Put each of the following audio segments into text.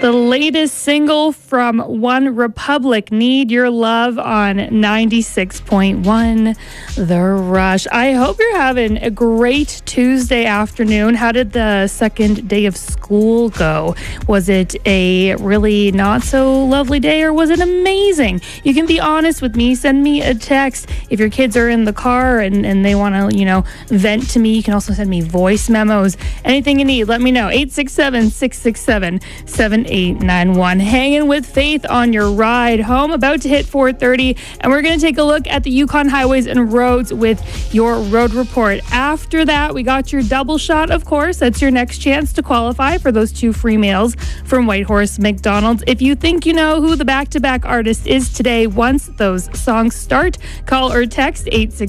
The latest single from One Republic, Need Your Love on 96.1 The Rush. I hope you're having a great Tuesday afternoon. How did the second day of school go? Was it a really not so lovely day or was it amazing? You can be honest with me. Send me a text. If your kids are in the car and they want to, vent to me, you can also send me voice memos. Anything you need, let me know. 867-667-7891. Hanging with Faith on your ride home, about to hit 4:30, and we're going to take a look at the Yukon highways and roads with your road report. After that, we got your double shot, of course. That's your next chance to qualify for those 2 free meals from Whitehorse McDonald's. If you think you know who the back-to-back artist is today, once those songs start, call or text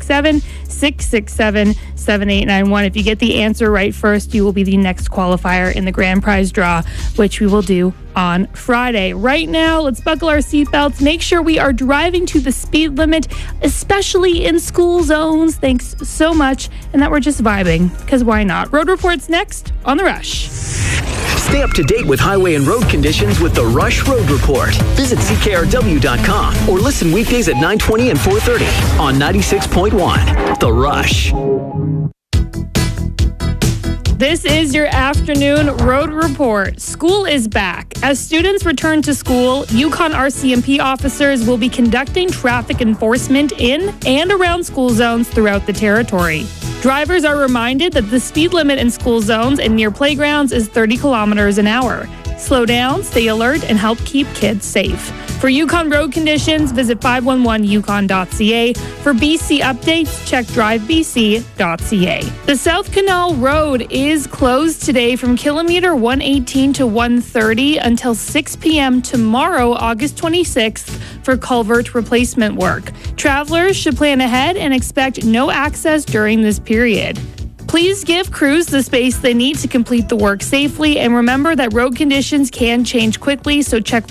867-667-7891. If you get the answer right first, you will be the next qualifier in the grand prize draw, which we will do on Friday. Right now, let's buckle our seatbelts, make sure we are driving to the speed limit, especially in school zones. Thanks so much, and that we're just vibing, because why not? Road Report's next on The Rush. Stay up to date with highway and road conditions with The Rush Road Report. Visit CKRW.com or listen weekdays at 9:20 and 4:30 on 96.1 The Rush. This is your afternoon road report. School is back. As students return to school, Yukon RCMP officers will be conducting traffic enforcement in and around school zones throughout the territory. Drivers are reminded that the speed limit in school zones and near playgrounds is 30 kilometers an hour. Slow down, stay alert, and help keep kids safe. For Yukon road conditions, visit 511yukon.ca. For BC updates, check drivebc.ca. The South Canal Road is closed today from kilometer 118 to 130 until 6 p.m. tomorrow, August 26th, for culvert replacement work. Travelers should plan ahead and expect no access during this period. Please give crews the space they need to complete the work safely, and remember that road conditions can change quickly, so check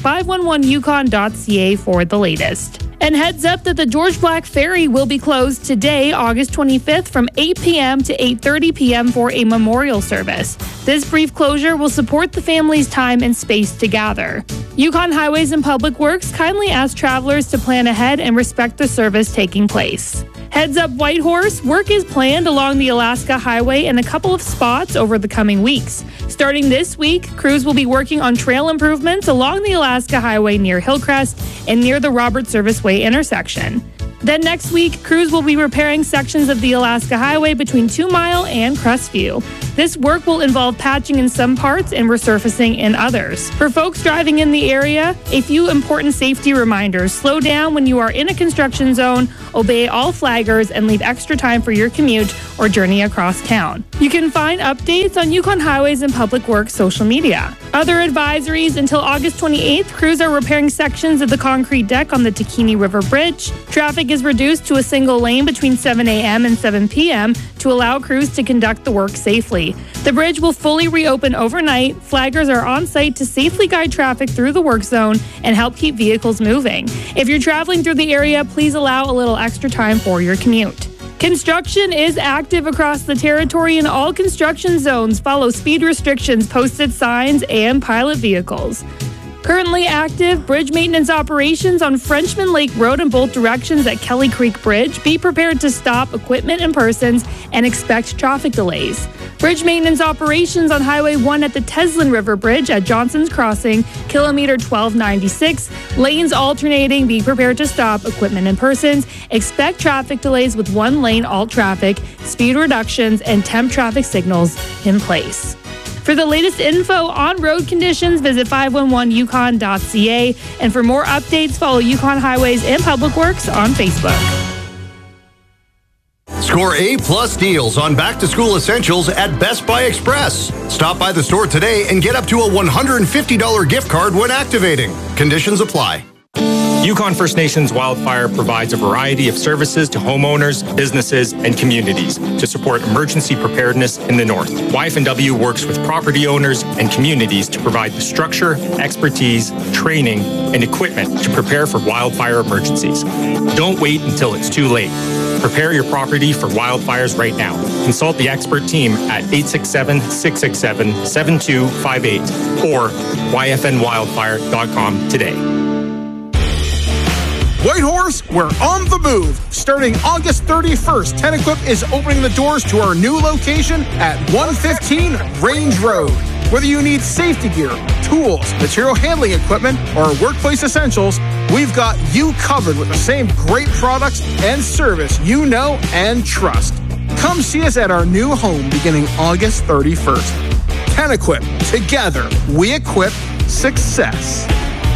511yukon.ca for the latest. And heads up that the George Black Ferry will be closed today, August 25th, from 8 p.m. to 8:30 p.m. for a memorial service. This brief closure will support the family's time and space to gather. Yukon Highways and Public Works kindly ask travelers to plan ahead and respect the service taking place. Heads up Whitehorse, work is planned along the Alaska Highway in a couple of spots over the coming weeks. Starting this week, crews will be working on trail improvements along the Alaska Highway near Hillcrest and near the Robert Service Way intersection. Then next week, crews will be repairing sections of the Alaska Highway between 2 Mile and Crestview. This work will involve patching in some parts and resurfacing in others. For folks driving in the area, a few important safety reminders. Slow down when you are in a construction zone, obey all flaggers, and leave extra time for your commute or journey across town. You can find updates on Yukon Highways and Public Works social media. Other advisories: until August 28th, crews are repairing sections of the concrete deck on the Takini River Bridge. Traffic is reduced to a single lane between 7 a.m. and 7 p.m. to allow crews to conduct the work safely. The bridge will fully reopen overnight. Flaggers are on site to safely guide traffic through the work zone and help keep vehicles moving. If you're traveling through the area, please allow a little extra time for your commute. Construction is active across the territory in all construction zones. Follow speed restrictions, posted signs, and pilot vehicles. Currently active bridge maintenance operations on Frenchman Lake Road in both directions at Kelly Creek Bridge. Be prepared to stop equipment and persons and expect traffic delays. Bridge maintenance operations on Highway 1 at the Teslin River Bridge at Johnson's Crossing, kilometer 1296. Lanes alternating. Be prepared to stop equipment and persons. Expect traffic delays with 1 lane alt traffic, speed reductions, and temp traffic signals in place. For the latest info on road conditions, visit 511yukon.ca. And for more updates, follow Yukon Highways and Public Works on Facebook. Score A+ deals on back-to-school essentials at Best Buy Express. Stop by the store today and get up to a $150 gift card when activating. Conditions apply. Yukon First Nations Wildfire provides a variety of services to homeowners, businesses, and communities to support emergency preparedness in the north. YFNW works with property owners and communities to provide the structure, expertise, training, and equipment to prepare for wildfire emergencies. Don't wait until it's too late. Prepare your property for wildfires right now. Consult the expert team at 867-667-7258 or yfnwildfire.com today. Whitehorse, we're on the move. Starting August 31st, Tenequip is opening the doors to our new location at 115 Range Road. Whether you need safety gear, tools, material handling equipment, or workplace essentials, we've got you covered with the same great products and service you know and trust. Come see us at our new home beginning August 31st. Tenequip, together we equip success.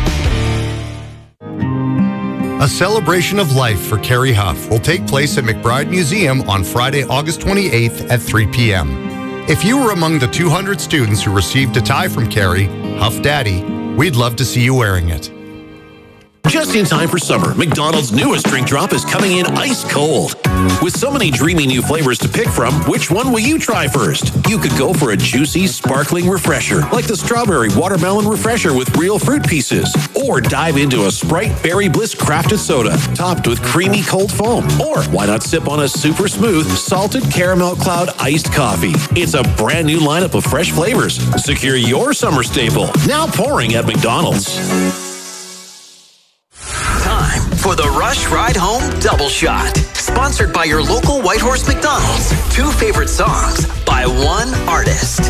A celebration of life for Carrie Huff will take place at McBride Museum on Friday, August 28th at 3 p.m. If you were among the 200 students who received a tie from Carrie, Huff Daddy, we'd love to see you wearing it. Just in time for summer, McDonald's newest drink drop is coming in ice cold. With so many dreamy new flavors to pick from, which one will you try first? You could go for a juicy, sparkling refresher, like the Strawberry Watermelon Refresher with real fruit pieces. Or dive into a Sprite Berry Bliss crafted soda, topped with creamy cold foam. Or why not sip on a super smooth, salted caramel cloud iced coffee? It's a brand new lineup of fresh flavors. Secure your summer staple, now pouring at McDonald's. Time for the Rush Ride Home Double Shot. Sponsored by your local Whitehorse McDonald's. 2 favorite songs by one artist.